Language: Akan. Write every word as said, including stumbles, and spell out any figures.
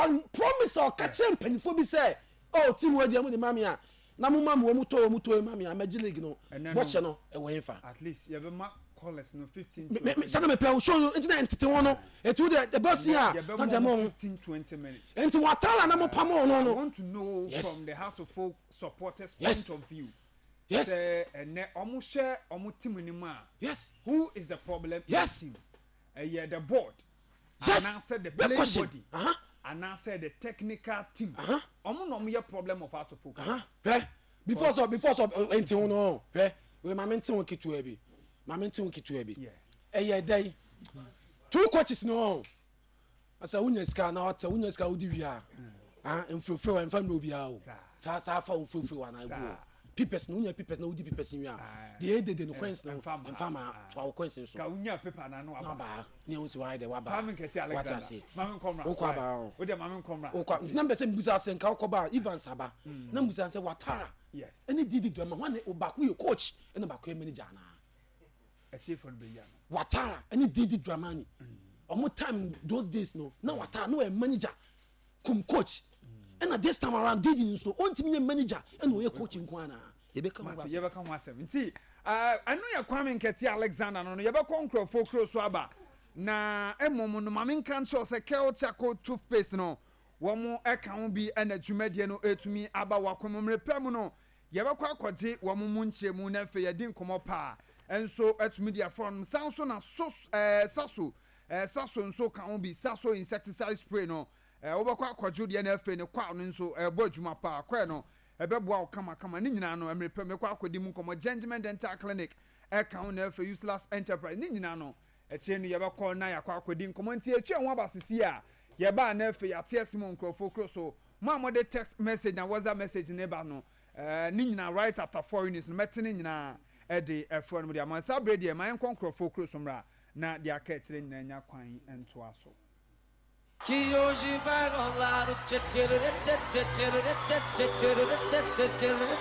promise or catch him penifo bi say oh team we dey mo the mami a na mo mam wo mo to mo to mami a magic league no watch no e we fa at least you be ma callers no fifteen me say me pay show you internet entete won no e to the best here na dem mo fifteen twenty minutes enti watala na mo pamo no no I want to know yes. from the Heart of Folk supporters yes. point of view yes say ene omo share omo team ni ma yes who is the problem yes team eh yeah the board yes. and answer the playing body uh-huh. and answer the technical team uh-huh. omo no me problem of Heart of Folk uh-huh. yeah. before so before so enti won no yeah. we ma menti won kitu e bi ma menti won kitu e bi yeah eh yeah dai two coaches no asa unya ska na ota unya ska udi wi a ah enfrofre wa enfam no bi a o fa sa fa enfrofre wa na go pipes no unya pipes na udi pipes ni wi a de de de no coins no enfam so our coins so ka unya paper na no aba ni o si wa de wa ba mama nketi Alexander mama nkomra o kwa ba o de mama nkomra o kwa na mbese mbusa sen ka ko ba Ivan Saba na mbusa sen watara yes any didi drama wane o ba ko ye coach ena ba ko manager na eti for be ya watara any didi drama ni omo time those days no na watara no a manager kum coach ena this time around didi no so ontimi ye manager ena o ye coach nko ana ye be ka mo ye be ka mo asem nti ah anu ya Kwame Nketi Alexander no no ye be konkro fokro so aba na emom no mame kan so se Kelchako toothpaste no wo mo eka ho bi ena dwumadie no etumi aba wakomomre pam no ye be kwa akwaje wo mo mu nchiemu na fe ye din komo pa enso etumi dia form sanso na so eh saso eh saso nso ka ho bi saso insecticide spray no eh wo be kwa akwaje de na fe ne kwa no nso eh bo adwuma pa kwa no ebeboa kama kama ni nyina no emrepe me kwa akodi mu komo Gentleman Dental Clinic e kan na for useless enterprise ni nyina no e kire no ye be call na ya kwa akodi komo nti e twa ho abasisi a ye ba na for ya ties mo nkrofo kro so mo amode text message na WhatsApp message ne ba no eh ni nyina right after four minutes no metene nyina e de e for no de am sa bread e man nkrofo kro so mra na de aka kire nyina nya kwan ento aso Que hoje vai rolar o tchê tchê tchê tchê tchê tchê tchê tchê tchê